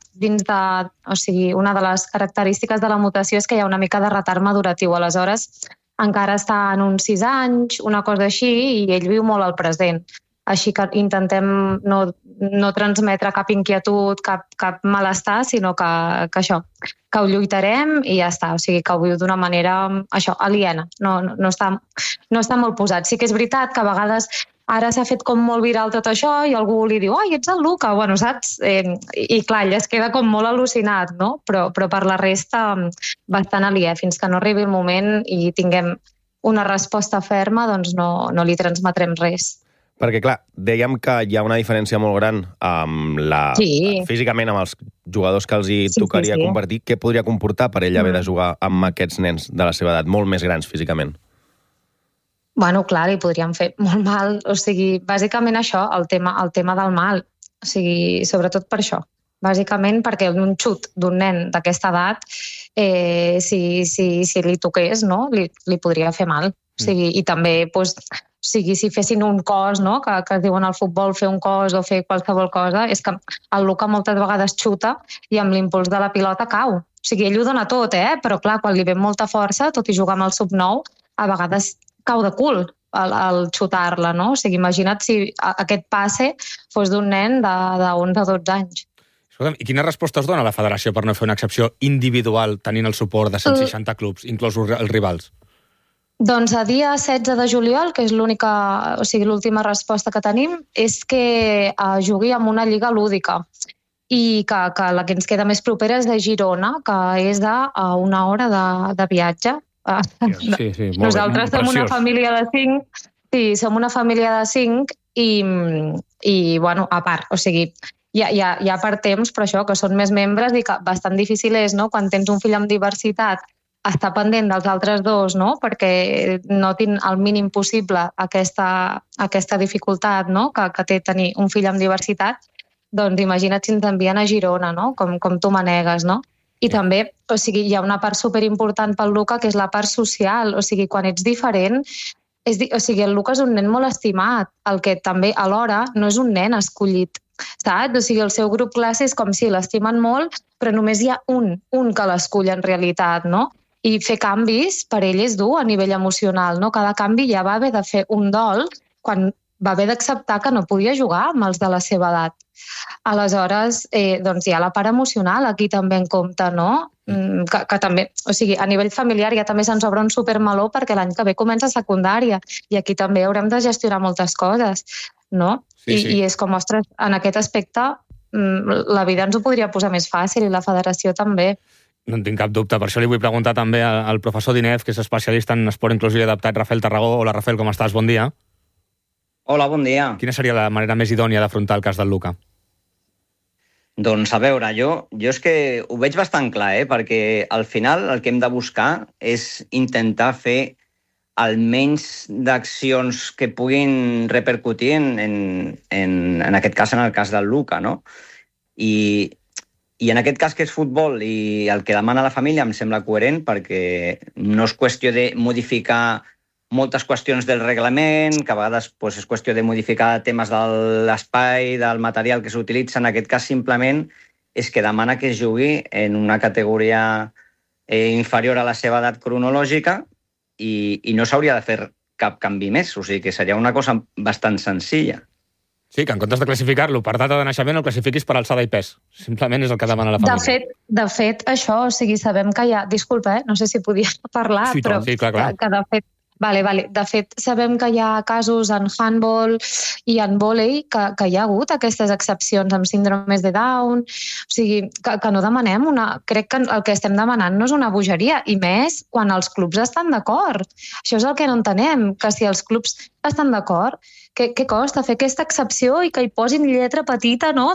una de les característiques de la mutació és que hi ha una mica de retard maduratiu. Aleshores, encara està en uns 6 anys, una cosa així, i ell viu molt al present. Així que intentem no transmetre cap inquietud, cap malestar, sinó que ho lluitarem i ja està. O sigui, que ho viu d'una manera aliena. No està molt posat. Sí que és veritat que a vegades ara s'ha fet com molt viral tot això i algú li diu, ets el Luka, bueno, saps? I clar, ell es queda com molt al·lucinat, no? Però per la resta bastant aliè. Fins que no arribi el moment i tinguem una resposta ferma, doncs no li transmetrem res. Perquè, clar, dèiem que hi ha una diferència molt gran físicament amb els jugadors que els hi tocaria compartir. Què podria comportar per ell haver de jugar amb aquests nens de la seva edat, molt més grans físicament? Bueno, clar, li podríem fer molt mal. O sigui, bàsicament això, el tema del mal. O sigui, sobretot per això. Bàsicament perquè un xut d'un nen d'aquesta edat, si li toqués, no? Li podria fer mal. O sigui, i també, si fessin un cos, no? Que es diuen al futbol fer un cos o fer qualsevol cosa, és que el Luka moltes vegades xuta i amb l'impuls de la pilota cau. O sigui, ell ho dona tot, però clar, quan li ve molta força, tot i jugar amb el sub-9, a vegades cau de cul al xutar-la, no? O sigui, imagina't si aquest passe fos d'un nen de 11 o 12 anys. Escolta'm, i quina resposta us dona la federació per no fer una excepció individual tenint el suport de 160 clubs, inclosos els rivals? Doncs a dia 16 de juliol, que és l'última resposta que tenim, és que jugui amb una lliga lúdica i que la que ens queda més propera és de Girona, que és d'una hora de viatge. Sí, nosaltres som una família de 5, som una família de 5 i bueno, a part, o sigui, hi ha per temps, però això, que són més membres i que bastant difícil és, no?, quan tens un fill amb diversitat, estar pendent dels altres dos, no?, perquè notin el mínim possible aquesta dificultat, no?, que té tenir un fill amb diversitat, doncs imagina't si ens envien a Girona, no?, com tu manegues, no? I també, o sigui, hi ha una part superimportant pel Luka, que és la part social. O sigui, quan ets diferent, el Luka és un nen molt estimat, el que també alhora no és un nen escollit, saps? O sigui, el seu grup classe és com si l'estimen molt, però només hi ha un que l'escull en realitat, no? I fer canvis per ell és dur a nivell emocional, no? Cada canvi ja va haver de fer un dol quan va haver d'acceptar que no podia jugar amb els de la seva edat. Aleshores, doncs hi ha la part emocional aquí també en compte, no? Que també, o sigui, a nivell familiar ja també se'ns obre un supermeló perquè l'any que ve comença secundària i aquí també haurem de gestionar moltes coses, no? I és com, ostres, en aquest aspecte la vida ens ho podria posar més fàcil i la federació també. No en tinc cap dubte. Per això li vull preguntar també al professor Dinez, que és especialista en esport inclusiu i adaptat, Rafael Tarragó. Hola, Rafael, com estàs? Bon dia. Hola, bon dia. Quina seria la manera més idònia d'afrontar el cas del Luka? Doncs a veure, jo és que ho veig bastant clar, perquè al final el que hem de buscar és intentar fer almenys d'accions que puguin repercutir en aquest cas, en el cas del Luka, no? I en aquest cas que és futbol i el que demana la família em sembla coherent perquè no és qüestió de modificar moltes qüestions del reglament, que a vegades és qüestió de modificar temes de l'espai, del material que s'utilitza. En aquest cas, simplement, és que demana que es jugui en una categoria inferior a la seva edat cronològica i no s'hauria de fer cap canvi més. O sigui que seria una cosa bastant senzilla. Sí, que en comptes de classificar-lo per data de naixement el classifiquis per alçada i pes. Simplement és el que demana la família. De fet, això, o sigui, sabem que hi ha... Disculpa, no sé si podia parlar, sí, però sí, clar. Que de fet... Vale. De fet, sabem que hi ha casos en handball i en vòlei que hi ha hagut aquestes excepcions amb síndromes de Down. O sigui, que no demanem Crec que el que estem demanant no és una bogeria, i més quan els clubs estan d'acord. Això és el que no entenem, que si els clubs estan d'acord, què costa fer aquesta excepció i que hi posin lletra petita, no?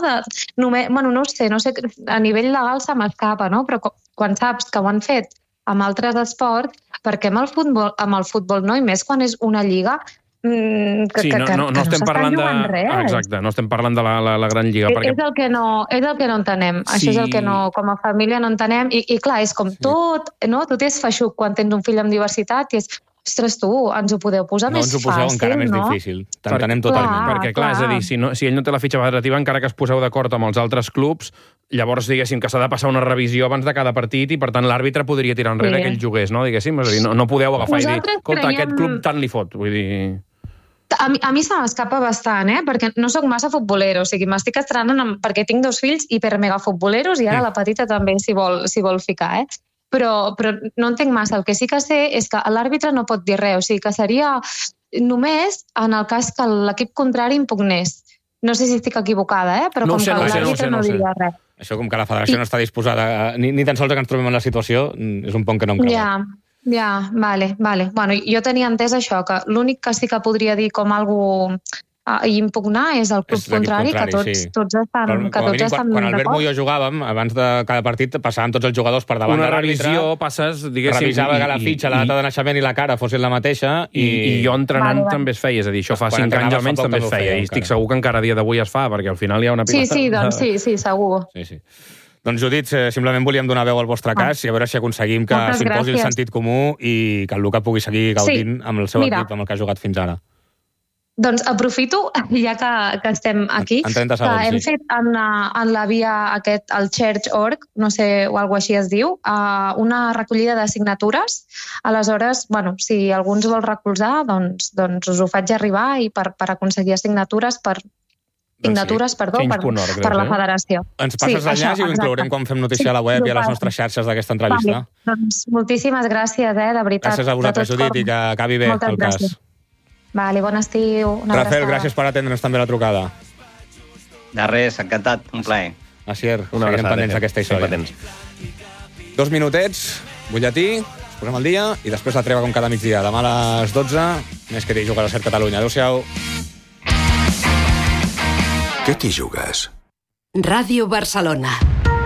No sé, a nivell legal se m'escapa, no? Però quan saps que ho han fet amb altres esports, perquè amb el futbol no, i més quan és una lliga no estem parlant de... Exacte, no estem parlant de la gran lliga. És el que no entenem. Això és el que com a família no entenem. I clar, és com tot, no? Tot és feixuc quan tens un fill amb diversitat i és... Ostres, tu, ens ho podeu posar més fàcil, no? No ens ho poseu encara més difícil. T'entenem totalment. Perquè, clar, és a dir, si ell no té la fitxa federativa, encara que es poseu d'acord amb els altres clubs, llavors, diguéssim, que s'ha de passar una revisió abans de cada partit i, per tant, l'àrbitre podria tirar enrere que ell jugués, no? Diguéssim, és a dir, no podeu agafar i dir, escolta, aquest club tant li fot, vull dir... A mi se m'escapa bastant, perquè no sóc massa futbolero, o sigui, m'estic estrenant perquè tinc 2 fills hipermegafutboleros i ara la petita també s'hi vol ficar, Però no entenc massa. El que sí que sé és que l'àrbitre no pot dir res, o sigui que seria només en el cas que l'equip contrari impugnés. No sé si estic equivocada, però com que l'àrbitre no diria res. Això, com que la federació no està disposada, ni tan sols que ens trobem en la situació, és un punt que no em creu. Ja, vale. Bueno, jo tenia entès això, que l'únic que sí que podria dir com algú i impugnar és el club contrari, que tots estan d'acord. Quan Albert Molló jugàvem, abans de cada partit passaven tots els jugadors per davant de l'àrbitre. Una revisió, passes, diguéssim... Revisava que la fitxa, la data de naixement i la cara fossin la mateixa. I jo entrenant també es feia, és a dir, això fa 5 anys almenys també es feia, i estic segur que encara a dia d'avui es fa, perquè al final hi ha una pilota... Sí, segur. Sí. Doncs, Judit, simplement volíem donar veu al vostre cas i a veure si aconseguim que s'imposi el sentit comú i que el Luka pugui seguir gaudint amb el seu equip, amb el que ha jugat fins ara. Doncs aprofito, ja que estem aquí, en 30 segons, que hem fet en la via el Church.org, no sé, o alguna així es diu, una recollida de signatures. Aleshores, si algú ens vol recolzar, doncs us ho faig arribar i per aconseguir signatures per la federació. Ens passes l'enllaç i ho inclourem quan fem notícia a la web i a les nostres xarxes d'aquesta entrevista. Doncs moltíssimes gràcies, de veritat. Gràcies a vosaltres, Judit, i que acabi bé el cas. Vale, bon estiu. Rafael, gràcies per atendre'ns també la trucada. De res, encantat, un plaer. Asier, seguirem pendents d'aquesta història. 2 minutets, butlletí, ens posem al dia i després la treva com cada migdia. Demà a les 12, més que t'hi juga a la SER Catalunya. Adéu-siau. Què t'hi jugues? Ràdio Barcelona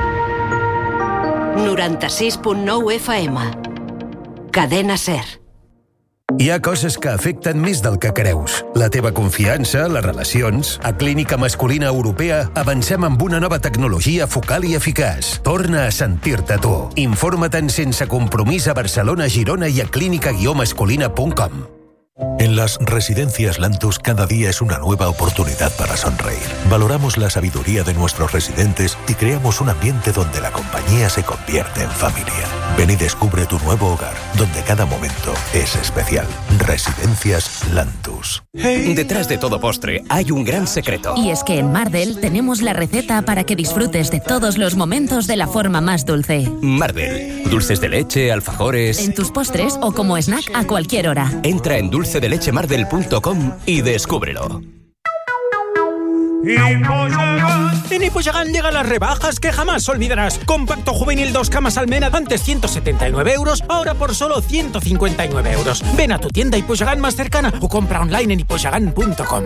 96.9 FM Cadena SER. Hi ha coses que afecten més del que creus. La teva confiança, les relacions... A Clínica Masculina Europea avancem amb una nova tecnologia focal i eficaç. Torna a sentir-te tu. Informa-te'n sense compromís a Barcelona, Girona i a clínica-masculina.com. En las residencias Lantus cada día es una nueva oportunidad para sonreír. Valoramos la sabiduría de nuestros residentes y creamos un ambiente donde la compañía se convierte en familia. Ven y descubre tu nuevo hogar, donde cada momento es especial. Residencias Lantus. Detrás de todo postre hay un gran secreto. Y es que en Mardel tenemos la receta para que disfrutes de todos los momentos de la forma más dulce. Mardel. Dulces de leche, alfajores... En tus postres o como snack a cualquier hora. Entra en dulcedelechemardel.com y descúbrelo. En Hipoyagan llegan las rebajas que jamás olvidarás. Compacto juvenil 2 camas Almena, antes 179 euros, ahora por solo 159 euros. Ven a tu tienda Hipoyagan más cercana o compra online en hipoyagan.com.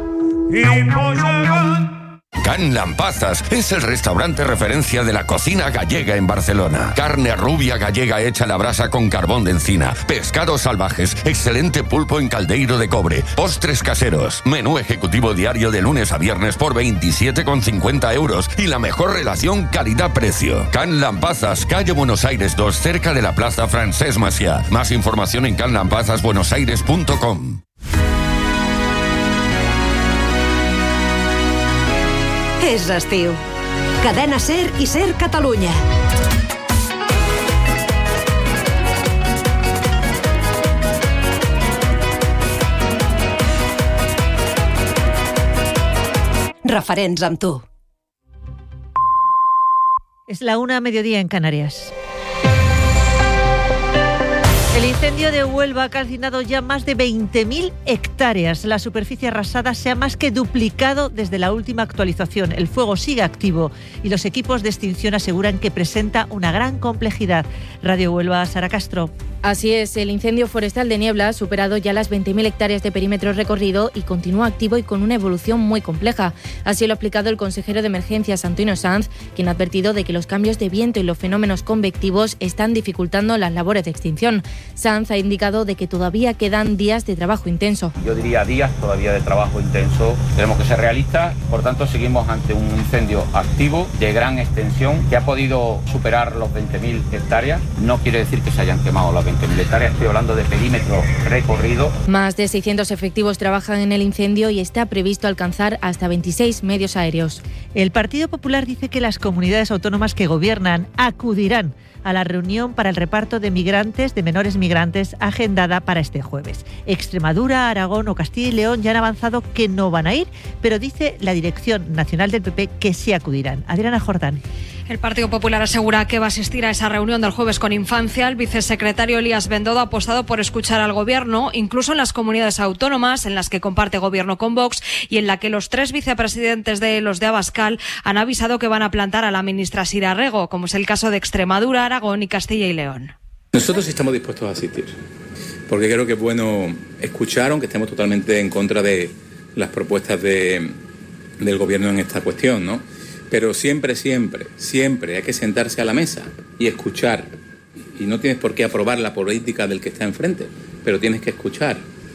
Can Lampazas es el restaurante referencia de la cocina gallega en Barcelona. Carne rubia gallega hecha a la brasa con carbón de encina, pescados salvajes, excelente pulpo en caldeiro de cobre, postres caseros, menú ejecutivo diario de lunes a viernes por 27,50 euros y la mejor relación calidad-precio. Can Lampazas, calle Buenos Aires 2, cerca de la Plaza Francesc Macià. Más información en canlampazasbuenosaires.com. És estiu. Cadena SER i SER Catalunya. Referents amb tu. Es la 1:00 mediodía en Canarias. El incendio de Huelva ha calcinado ya más de 20.000 hectáreas. La superficie arrasada se ha más que duplicado desde la última actualización. El fuego sigue activo y los equipos de extinción aseguran que presenta una gran complejidad. Radio Huelva, Sara Castro. Así es, el incendio forestal de Niebla ha superado ya las 20.000 hectáreas de perímetro recorrido y continúa activo y con una evolución muy compleja. Así lo ha explicado el consejero de Emergencias, Antonio Sanz, quien ha advertido de que los cambios de viento y los fenómenos convectivos están dificultando las labores de extinción. Sanz ha indicado de que todavía quedan días de trabajo intenso. Yo diría días todavía de trabajo intenso. Tenemos que ser realistas, por tanto seguimos ante un incendio activo de gran extensión que ha podido superar los 20.000 hectáreas. No quiere decir que se hayan quemado las 20.000 hectáreas, estoy hablando de perímetro recorrido. Más de 600 efectivos trabajan en el incendio y está previsto alcanzar hasta 26 medios aéreos. El Partido Popular dice que las comunidades autónomas que gobiernan acudirán a la reunión para el reparto de migrantes, de menores migrantes, agendada para este jueves. Extremadura, Aragón o Castilla y León ya han avanzado que no van a ir, pero dice la Dirección Nacional del PP que sí acudirán. Adriana Jordán. El Partido Popular asegura que va a asistir a esa reunión del jueves con Infancia. El vicesecretario Elías Bendodo ha apostado por escuchar al Gobierno, incluso en las comunidades autónomas en las que comparte Gobierno con Vox y en la que los 3 vicepresidentes de los de Abascal han avisado que van a plantar a la ministra Sira Rego, como es el caso de Extremadura, Aragón y Castilla y León. Nosotros estamos dispuestos a asistir, porque creo que es bueno escuchar, aunque estemos totalmente en contra de las propuestas del Gobierno en esta cuestión, ¿no? Pero siempre hay que sentarse a la mesa y escuchar. Y no tienes por qué aprobar la política del que está enfrente, pero tienes que escuchar.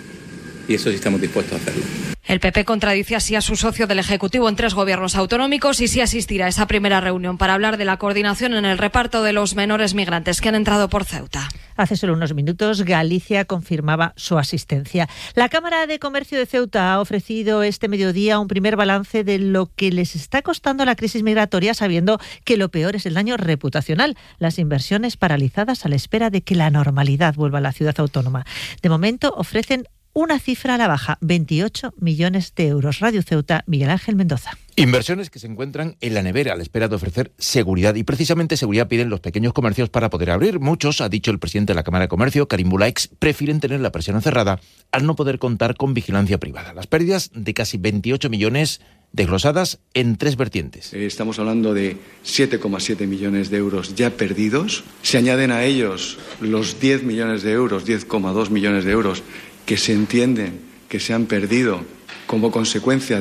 Y eso sí estamos dispuestos a hacerlo. El PP contradice así a su socio del Ejecutivo en 3 gobiernos autonómicos y sí asistirá a esa primera reunión para hablar de la coordinación en el reparto de los menores migrantes que han entrado por Ceuta. Hace solo unos minutos, Galicia confirmaba su asistencia. La Cámara de Comercio de Ceuta ha ofrecido este mediodía un primer balance de lo que les está costando la crisis migratoria, sabiendo que lo peor es el daño reputacional, las inversiones paralizadas a la espera de que la normalidad vuelva a la ciudad autónoma. De momento ofrecen una cifra a la baja, 28 millones de euros. Radio Ceuta, Miguel Ángel Mendoza. Inversiones que se encuentran en la nevera a la espera de ofrecer seguridad. Y precisamente seguridad piden los pequeños comercios para poder abrir. Muchos, ha dicho el presidente de la Cámara de Comercio, Karim Bulaix, prefieren tener la persiana cerrada al no poder contar con vigilancia privada. Las pérdidas de casi 28 millones desglosadas en 3 vertientes. Estamos hablando de 7,7 millones de euros ya perdidos. Se añaden a ellos los 10 millones de euros, 10,2 millones de euros que se entienden que se han perdido como consecuencia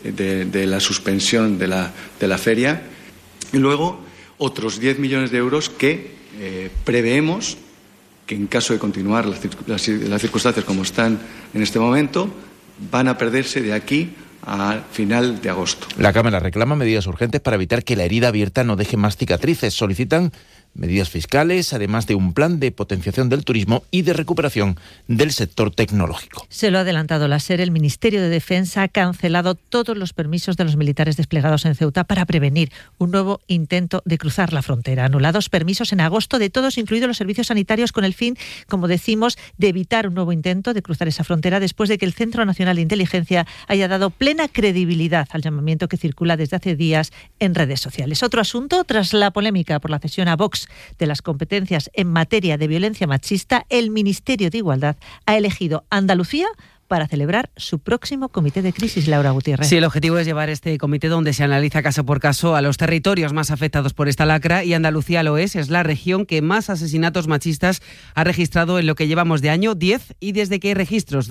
de la suspensión de la feria, y luego otros 10 millones de euros que preveemos que en caso de continuar las circunstancias como están en este momento, van a perderse de aquí a final de agosto. La Cámara reclama medidas urgentes para evitar que la herida abierta no deje más cicatrices. Solicitan medidas fiscales, además de un plan de potenciación del turismo y de recuperación del sector tecnológico. Se lo ha adelantado la SER. El Ministerio de Defensa ha cancelado todos los permisos de los militares desplegados en Ceuta para prevenir un nuevo intento de cruzar la frontera. Anulados permisos en agosto de todos, incluidos los servicios sanitarios, con el fin, como decimos, de evitar un nuevo intento de cruzar esa frontera después de que el Centro Nacional de Inteligencia haya dado plena credibilidad al llamamiento que circula desde hace días en redes sociales. Otro asunto, tras la polémica por la cesión a Vox de las competencias en materia de violencia machista, el Ministerio de Igualdad ha elegido Andalucía para celebrar su próximo comité de crisis, Laura Gutiérrez. Sí, el objetivo es llevar este comité donde se analiza caso por caso a los territorios más afectados por esta lacra, y Andalucía lo es la región que más asesinatos machistas ha registrado en lo que llevamos de año, 10, y desde que hay registros,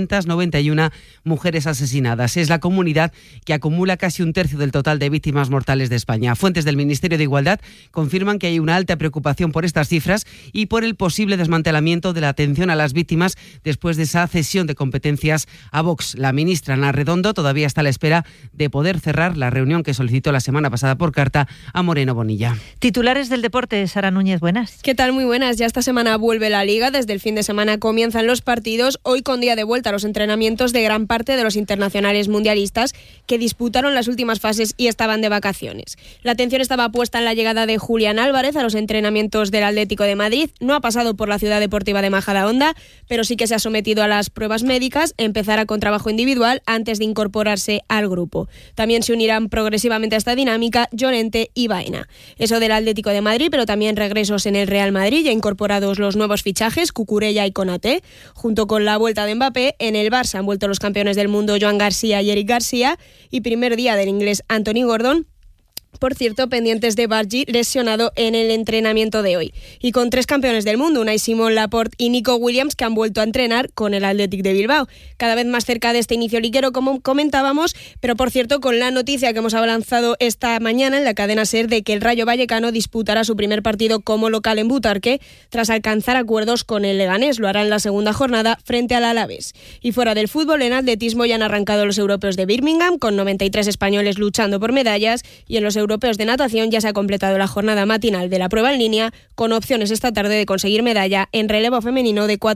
291 mujeres asesinadas. Es la comunidad que acumula casi un tercio del total de víctimas mortales de España. Fuentes del Ministerio de Igualdad confirman que hay una alta preocupación por estas cifras y por el posible desmantelamiento de la atención a las víctimas después de esa cesión de competencias a Vox. La ministra Ana Redondo todavía está a la espera de poder cerrar la reunión que solicitó la semana pasada por carta a Moreno Bonilla. Titulares del deporte, Sara Núñez, buenas. ¿Qué tal? Muy buenas. Ya esta semana vuelve la Liga. Desde el fin de semana comienzan los partidos. Hoy con día de vuelta a los entrenamientos de gran parte de los internacionales mundialistas que disputaron las últimas fases y estaban de vacaciones. La atención estaba puesta en la llegada de Julián Álvarez a los entrenamientos del Atlético de Madrid. No ha pasado por la Ciudad Deportiva de Majadahonda, pero sí que se ha sometido a las pruebas médicas. Empezará con trabajo individual antes de incorporarse al grupo. También se unirán progresivamente a esta dinámica Llorente y Baena. Eso del Atlético de Madrid, pero también regresos en el Real Madrid, ya incorporados los nuevos fichajes, Cucurella y Konaté. Junto con la vuelta de Mbappé, en el Barça han vuelto los campeones del mundo Joan García y Eric García, y primer día del inglés Anthony Gordon. Por cierto, pendientes de Bargi, lesionado en el entrenamiento de hoy. Y con 3 campeones del mundo, Unai Simón, Laporte y Nico Williams, que han vuelto a entrenar con el Athletic de Bilbao. Cada vez más cerca de este inicio liguero, como comentábamos, pero por cierto, con la noticia que hemos avanzado esta mañana en la cadena SER de que el Rayo Vallecano disputará su primer partido como local en Butarque, tras alcanzar acuerdos con el Leganés. Lo hará en la segunda jornada frente al Alavés. Y fuera del fútbol, en atletismo ya han arrancado los europeos de Birmingham, con 93 españoles luchando por medallas, y en los europeos de natación ya se ha completado la jornada matinal de la prueba en línea, con opciones esta tarde de conseguir medalla en relevo femenino de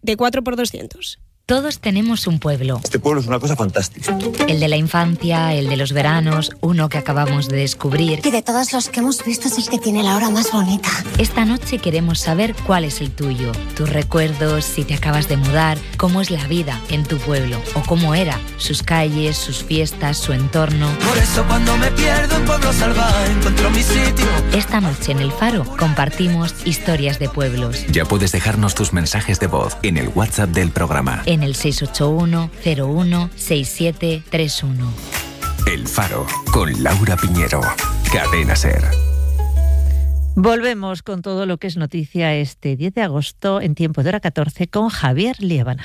4x200. Todos tenemos un pueblo. Este pueblo es una cosa fantástica. El de la infancia, el de los veranos, uno que acabamos de descubrir. Y de todos los que hemos visto es el que tiene la hora más bonita. Esta noche queremos saber cuál es el tuyo. Tus recuerdos, si te acabas de mudar, cómo es la vida en tu pueblo o cómo era, sus calles, sus fiestas, su entorno. Por eso cuando me pierdo en Pueblo Salvaje encuentro mi sitio. Esta noche en El Faro compartimos historias de pueblos. Ya puedes dejarnos tus mensajes de voz en el WhatsApp del programa. En el 681-01-6731. El Faro, con Laura Piñero. Cadena SER. Volvemos con todo lo que es noticia este 10 de agosto en tiempo de hora 14 con Javier Liébana.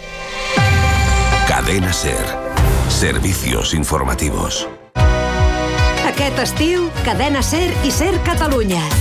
Cadena SER. Servicios informativos. Aquest estiu, Cadena SER i SER Catalunya.